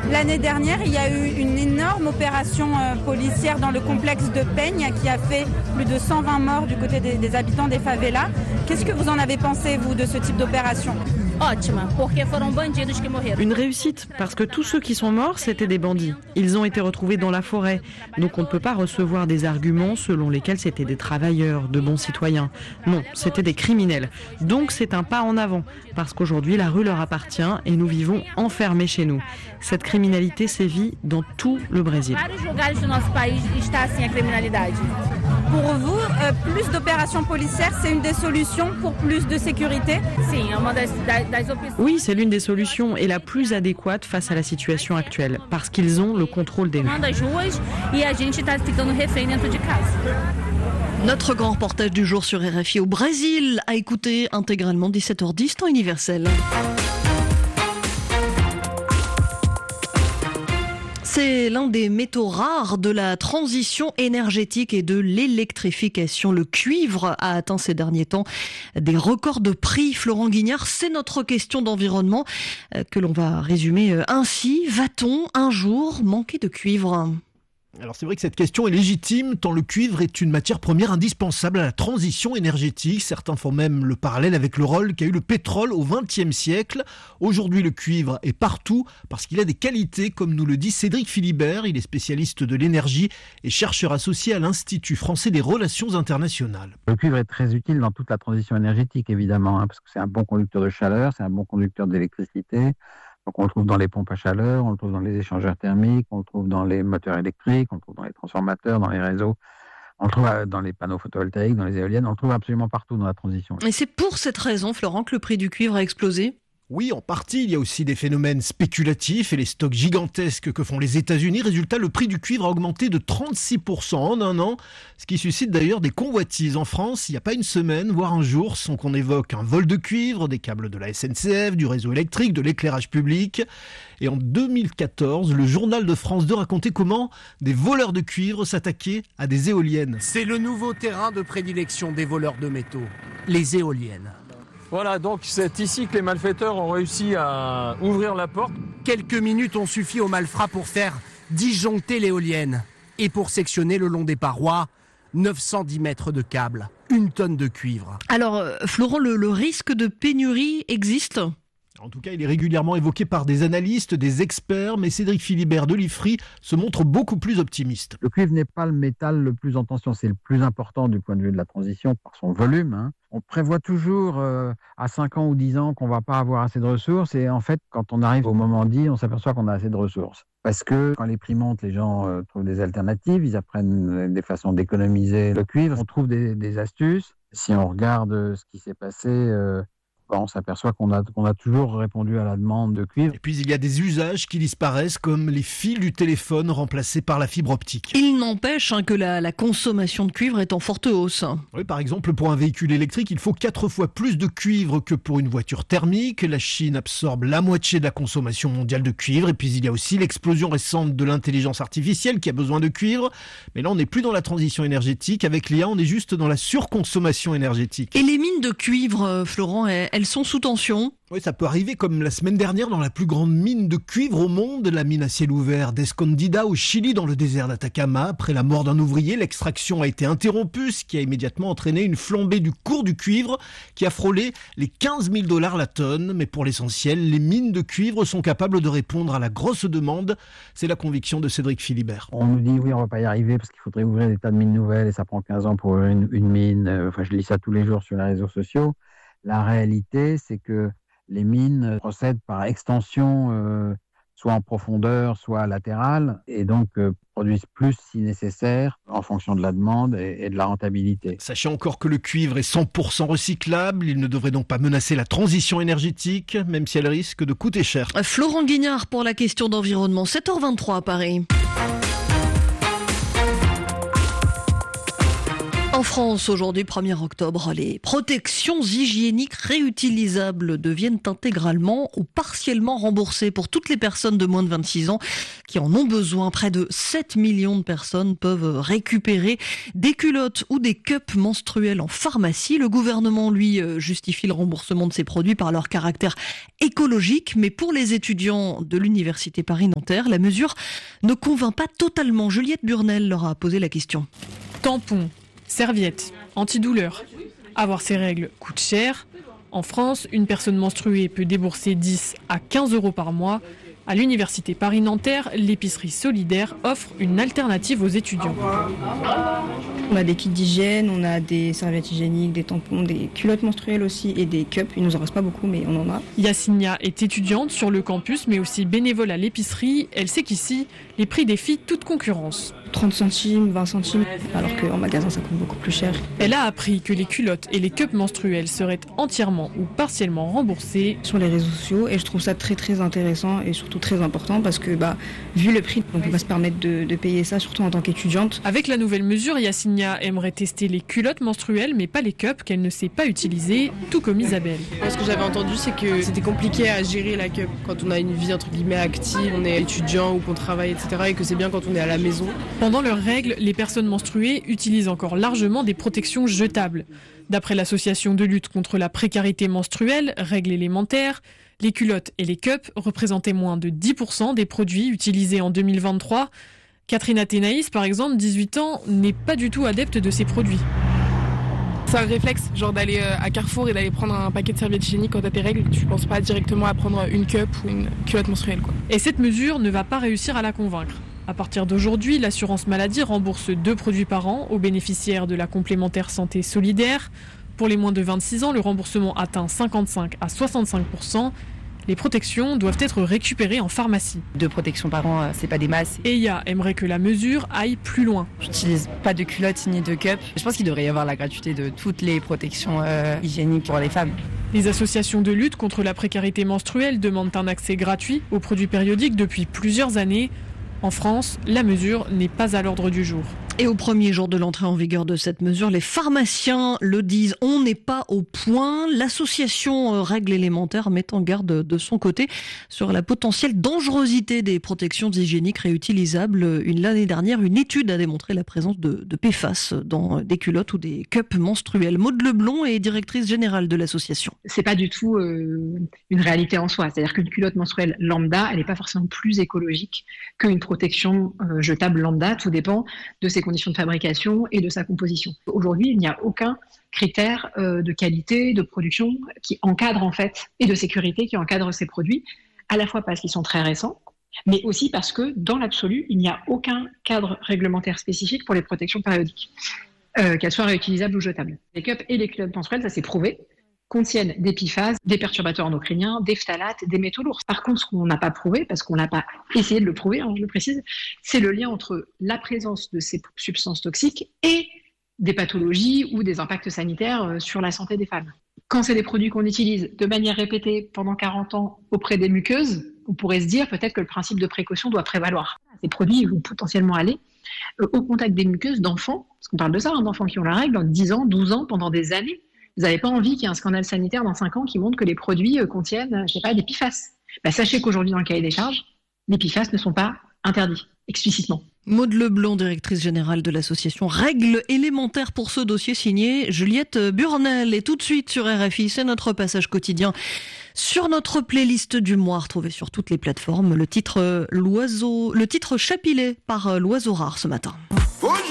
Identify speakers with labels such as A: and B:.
A: L'année dernière, il y a eu une énorme opération policière dans le complexe de Peigne qui a fait plus de 120 morts du côté des habitants des favelas. Qu'est-ce que vous en avez pensé, vous, de ce type d'opération ?
B: Une réussite, parce que tous ceux qui sont morts, c'était des bandits. Ils ont été retrouvés dans la forêt. Donc on ne peut pas recevoir des arguments selon lesquels c'était des travailleurs, de bons citoyens. Non, c'était des criminels. Donc c'est un pas en avant, parce qu'aujourd'hui la rue leur appartient et nous vivons enfermés chez nous. Cette criminalité sévit dans tout le Brésil.
A: Pour vous, plus d'opérations policières, c'est une des solutions pour plus de sécurité ?
B: Oui, c'est l'une des solutions et la plus adéquate face à la situation actuelle, parce qu'ils ont le contrôle des rues.
C: Notre grand reportage du jour sur RFI au Brésil, à écouter intégralement 17h10, temps universel. C'est l'un des métaux rares de la transition énergétique et de l'électrification. Le cuivre a atteint ces derniers temps des records de prix. Florent Guignard, c'est notre question d'environnement que l'on va résumer ainsi. Va-t-on un jour manquer de cuivre ?
D: Alors c'est vrai que cette question est légitime tant le cuivre est une matière première indispensable à la transition énergétique. Certains font même le parallèle avec le rôle qu'a eu le pétrole au XXe siècle. Aujourd'hui le cuivre est partout parce qu'il a des qualités comme nous le dit Cédric Philibert. Il est spécialiste de l'énergie et chercheur associé à l'Institut français des relations internationales.
E: Le cuivre est très utile dans toute la transition énergétique évidemment parce que c'est un bon conducteur de chaleur, c'est un bon conducteur d'électricité. Donc on le trouve dans les pompes à chaleur, on le trouve dans les échangeurs thermiques, on le trouve dans les moteurs électriques, on le trouve dans les transformateurs, dans les réseaux, on le trouve dans les panneaux photovoltaïques, dans les éoliennes, on le trouve absolument partout dans la transition.
C: Et c'est pour cette raison, Florent, que le prix du cuivre a explosé ?
D: Oui, en partie, il y a aussi des phénomènes spéculatifs et les stocks gigantesques que font les États-Unis. Résultat, le prix du cuivre a augmenté de 36% en un an, ce qui suscite d'ailleurs des convoitises. En France, il n'y a pas une semaine, voire un jour, sans qu'on évoque un vol de cuivre, des câbles de la SNCF, du réseau électrique, de l'éclairage public. Et en 2014, le Journal de France 2 racontait comment des voleurs de cuivre s'attaquaient à des éoliennes.
F: C'est le nouveau terrain de prédilection des voleurs de métaux, les éoliennes.
G: Voilà, donc c'est ici que les malfaiteurs ont réussi à ouvrir la porte.
F: Quelques minutes ont suffi aux malfrats pour faire disjoncter l'éolienne et pour sectionner le long des parois 910 mètres de câbles, 1 tonne de cuivre.
C: Alors, Florent, le risque de pénurie existe ?
D: En tout cas, il est régulièrement évoqué par des analystes, des experts, mais Cédric Philibert de l'IFRI se montre beaucoup plus optimiste.
E: Le cuivre n'est pas le métal le plus en tension, c'est le plus important du point de vue de la transition par son volume. On prévoit toujours à 5 ans ou 10 ans qu'on ne va pas avoir assez de ressources et en fait, quand on arrive au moment dit, on s'aperçoit qu'on a assez de ressources. Parce que quand les prix montent, les gens trouvent des alternatives, ils apprennent des façons d'économiser le cuivre, on trouve des astuces. Si on regarde ce qui s'est passé... on s'aperçoit qu'on a toujours répondu à la demande de cuivre.
D: Et puis il y a des usages qui disparaissent comme les fils du téléphone remplacés par la fibre optique.
C: Il n'empêche que la consommation de cuivre est en forte hausse.
D: Oui, par exemple, pour un véhicule électrique, il faut 4 fois plus de cuivre que pour une voiture thermique. La Chine absorbe la moitié de la consommation mondiale de cuivre. Et puis il y a aussi l'explosion récente de l'intelligence artificielle qui a besoin de cuivre. Mais là, on n'est plus dans la transition énergétique. Avec l'IA, on est juste dans la surconsommation énergétique.
C: Et les mines de cuivre, Florent, elles sont sous tension.
D: Oui, ça peut arriver comme la semaine dernière dans la plus grande mine de cuivre au monde, la mine à ciel ouvert d'Escondida au Chili dans le désert d'Atacama. Après la mort d'un ouvrier, l'extraction a été interrompue, ce qui a immédiatement entraîné une flambée du cours du cuivre qui a frôlé les $15 000 la tonne. Mais pour l'essentiel, les mines de cuivre sont capables de répondre à la grosse demande. C'est la conviction de Cédric Philibert.
E: On nous dit oui, on va pas y arriver parce qu'il faudrait ouvrir des tas de mines nouvelles et ça prend 15 ans pour ouvrir une mine. Je lis ça tous les jours sur les réseaux sociaux. La réalité, c'est que les mines procèdent par extension, soit en profondeur, soit latérale, et donc produisent plus si nécessaire en fonction de la demande et de la rentabilité.
D: Sachez encore que le cuivre est 100% recyclable, il ne devrait donc pas menacer la transition énergétique, même si elle risque de coûter cher.
C: Florent Guignard pour la question d'environnement, 7h23 à Paris. En France, aujourd'hui, 1er octobre, les protections hygiéniques réutilisables deviennent intégralement ou partiellement remboursées pour toutes les personnes de moins de 26 ans qui en ont besoin. Près de 7 millions de personnes peuvent récupérer des culottes ou des cups menstruels en pharmacie. Le gouvernement, lui, justifie le remboursement de ces produits par leur caractère écologique. Mais pour les étudiants de l'Université Paris-Nanterre, la mesure ne convainc pas totalement. Juliette Burnel leur a posé la question.
H: Tampons, serviettes, antidouleurs. Avoir ces règles coûte cher. En France, une personne menstruée peut débourser 10 à 15 euros par mois. À l'Université Paris-Nanterre, l'épicerie solidaire offre une alternative aux étudiants.
I: On a des kits d'hygiène, on a des serviettes hygiéniques, des tampons, des culottes menstruelles aussi et des cups. Il nous en reste pas beaucoup, mais on en a.
H: Yassinia est étudiante sur le campus, mais aussi bénévole à l'épicerie. Elle sait qu'ici, les prix défient toute concurrence.
I: 30 centimes, 20 centimes, alors qu'en magasin, ça coûte beaucoup plus cher.
H: Elle a appris que les culottes et les cups menstruels seraient entièrement ou partiellement remboursés
I: sur les réseaux sociaux, et je trouve ça très très intéressant et surtout très important parce que vu le prix, on peut pas se permettre de payer ça, surtout en tant qu'étudiante.
H: Avec la nouvelle mesure, Yassinia aimerait tester les culottes menstruelles mais pas les cups qu'elle ne sait pas utiliser, tout comme Isabelle.
J: Ce que j'avais entendu, c'est que c'était compliqué à gérer la cup quand on a une vie entre guillemets active, on est étudiant ou qu'on travaille, etc. et que c'est bien quand on est à la maison.
H: Pendant leurs règles, les personnes menstruées utilisent encore largement des protections jetables. D'après l'association de lutte contre la précarité menstruelle, Règles élémentaires, les culottes et les cups représentaient moins de 10% des produits utilisés en 2023. Catherine Athénaïs, par exemple, 18 ans, n'est pas du tout adepte de ces produits.
J: C'est un réflexe, genre d'aller à Carrefour et d'aller prendre un paquet de serviettes hygiéniques quand t'as tes règles. Tu penses pas directement à prendre une cup ou une culotte menstruelle, quoi.
H: Et cette mesure ne va pas réussir à la convaincre. À partir d'aujourd'hui, l'assurance maladie rembourse 2 produits par an aux bénéficiaires de la complémentaire santé solidaire. Pour les moins de 26 ans, le remboursement atteint 55 à 65%. Les protections doivent être récupérées en pharmacie.
K: 2 protections par an, c'est pas des masses.
H: Eya aimerait que la mesure aille plus loin.
K: J'utilise pas de culottes ni de cups. Je pense qu'il devrait y avoir la gratuité de toutes les protections hygiéniques pour les femmes.
H: Les associations de lutte contre la précarité menstruelle demandent un accès gratuit aux produits périodiques depuis plusieurs années. En France, la mesure n'est pas à l'ordre du jour.
C: Et au premier jour de l'entrée en vigueur de cette mesure, les pharmaciens le disent, on n'est pas au point. L'association Règles élémentaires met en garde de son côté sur la potentielle dangerosité des protections hygiéniques réutilisables. L'année dernière, une étude a démontré la présence de PFAS dans des culottes ou des cups menstruels. Maude Leblond est directrice générale de l'association.
L: C'est pas du tout une réalité en soi. C'est-à-dire qu'une culotte menstruelle lambda, elle n'est pas forcément plus écologique qu'une protection jetable lambda. Tout dépend de ses conditions de fabrication et de sa composition. Aujourd'hui, il n'y a aucun critère de qualité, de production qui encadre en fait, et de sécurité qui encadre ces produits, à la fois parce qu'ils sont très récents, mais aussi parce que dans l'absolu, il n'y a aucun cadre réglementaire spécifique pour les protections périodiques, qu'elles soient réutilisables ou jetables. Les cups et les culottes menstruelles, ça s'est prouvé, contiennent des PFAS, des perturbateurs endocriniens, des phtalates, des métaux lourds. Par contre, ce qu'on n'a pas prouvé, parce qu'on n'a pas essayé de le prouver, je le précise, c'est le lien entre la présence de ces substances toxiques et des pathologies ou des impacts sanitaires sur la santé des femmes. Quand c'est des produits qu'on utilise de manière répétée pendant 40 ans auprès des muqueuses, on pourrait se dire peut-être que le principe de précaution doit prévaloir. Ces produits vont potentiellement aller au contact des muqueuses d'enfants, parce qu'on parle de ça, d'enfants qui ont la règle, dans 10 ans, 12 ans, pendant des années. Vous n'avez pas envie qu'il y ait un scandale sanitaire dans 5 ans qui montre que les produits contiennent, des PFAS. Sachez qu'aujourd'hui, dans le cahier des charges, les PFAS ne sont pas interdits, explicitement.
C: Maude Leblond, directrice générale de l'association Règles élémentaires pour ce dossier signé Juliette Burnel. Et tout de suite sur RFI, c'est notre passage quotidien sur notre playlist du mois, retrouvée sur toutes les plateformes. Le titre Chapilet par l'Oiseau Rare ce matin.